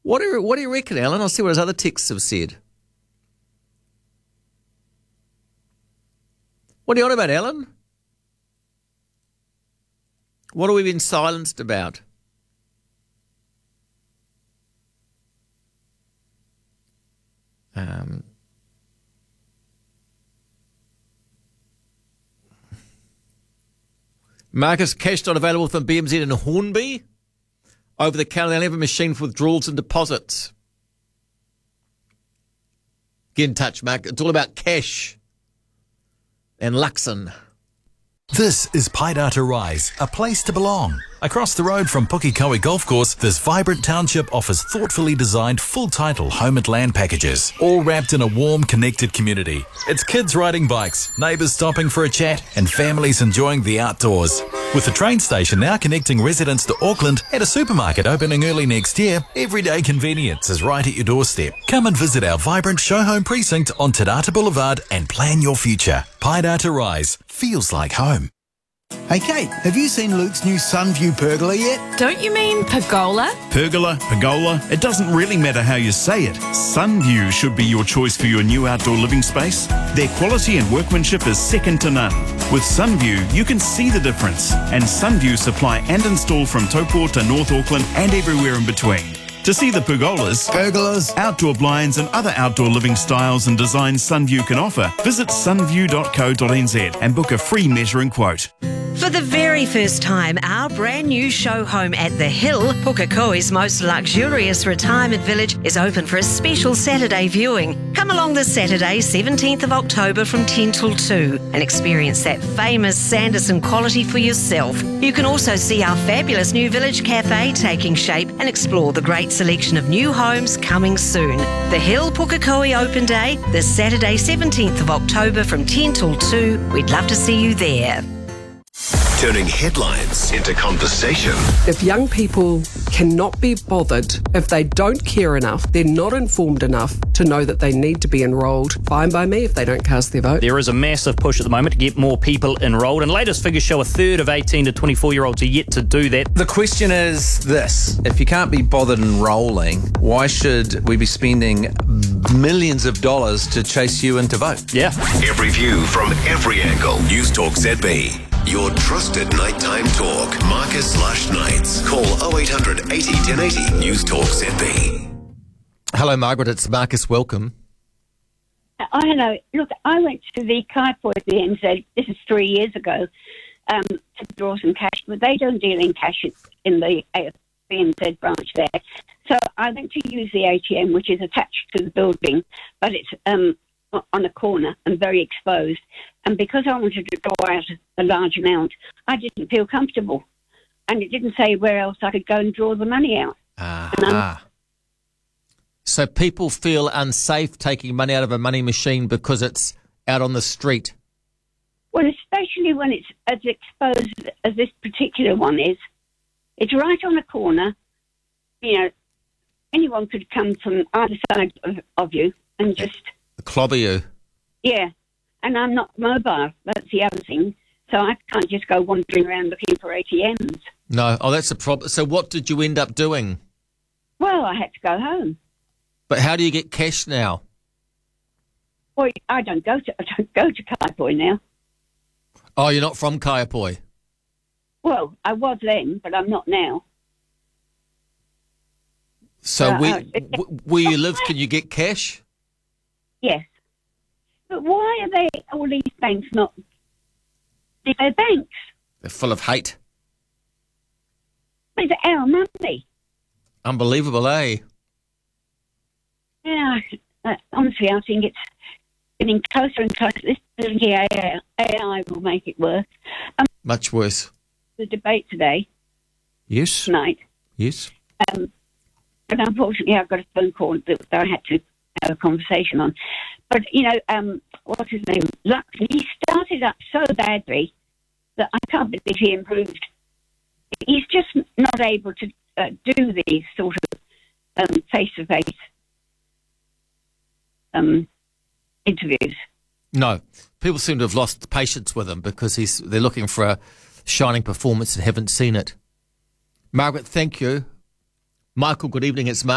What do you reckon, Alan? I'll see what his other texts have said. What are you on about, Alan? What have we been silenced about? Marcus, cash not available from BMZ in Hornby. Over the counter, they only have a machine for withdrawals and deposits. Get in touch, Mark. It's all about cash and Luxon. This is Paidata Rise, a place to belong. Across the road from Pukekohe Golf Course, this vibrant township offers thoughtfully designed full-title home and land packages, all wrapped in a warm, connected community. It's kids riding bikes, neighbours stopping for a chat, and families enjoying the outdoors. With the train station now connecting residents to Auckland and a supermarket opening early next year, everyday convenience is right at your doorstep. Come and visit our vibrant show home precinct on Te Rata Boulevard and plan your future. Paidata Rise feels like home. Hey Kate, have you seen Luke's new Sunview pergola yet? Don't you mean pergola? Pergola, it doesn't really matter how you say it. Sunview should be your choice for your new outdoor living space. Their quality and workmanship is second to none. With Sunview, you can see the difference. And Sunview supply and install from Taupo to North Auckland and everywhere in between. To see the pergolas, outdoor blinds and other outdoor living styles and designs Sunview can offer, visit sunview.co.nz and book a free measuring quote. For the very first time, our brand new show home at The Hill, Pukekohe's most luxurious retirement village, is open for a special Saturday viewing. Come along this Saturday, 17th of October from 10 till 2 and experience that famous Sanderson quality for yourself. You can also see our fabulous new village cafe taking shape and explore the great selection of new homes coming soon. The Hill Pukekohe Open Day, this Saturday, 17th of October from 10 till 2. We'd love to see you there. Turning headlines into conversation. If young people cannot be bothered, if they don't care enough, they're not informed enough to know that they need to be enrolled, fine by me if they don't cast their vote. There is a massive push at the moment to get more people enrolled, and latest figures show a third of 18 to 24-year-olds are yet to do that. The question is this: if you can't be bothered enrolling, why should we be spending millions of dollars to chase you in to vote? Yeah. Every view from every angle. News Talk ZB. Your trusted nighttime talk. Marcus/Knights. Call 0800 80 1080. News Talk ZB. Hello, Margaret. It's Marcus. Welcome. Hello. Look, I went to the Kaiapoi at the NZ, this is 3 years ago, to draw some cash, but they don't deal in cash in the NZ branch there. So I went to use the ATM, which is attached to the building, but it's on a corner and very exposed. And because I wanted to draw out a large amount, I didn't feel comfortable. And it didn't say where else I could go and draw the money out. So people feel unsafe taking money out of a money machine because it's out on the street? Well, especially when it's as exposed as this particular one is. It's right on a corner. You know, anyone could come from either side of you and just... clobber you. Yeah. And I'm not mobile. That's the other thing. So I can't just go wandering around looking for ATMs. No. Oh, that's a problem. So what did you end up doing? Well, I had to go home. But how do you get cash now? Well, I don't go to Kaiapoi now. Oh, you're not from Kaiapoi? Well, I was then, but I'm not now. So where you live, can you get cash? Yes. But why are all these banks not... They're banks. They're full of hate. It's our money. Unbelievable, eh? Yeah, honestly, I think it's getting closer and closer. This bloody AI will make it worse. Much worse. The debate today. Yes. Tonight. Yes. But unfortunately, I've got a phone call that I had to have a conversation on. But, you know, what's his name? Lux, he started up so badly that I can't believe he improved. He's just not able to do these sort of face-to-face interviews. No. People seem to have lost patience with him because they're looking for a shining performance and haven't seen it. Margaret, thank you. Michael, good evening. It's Mark.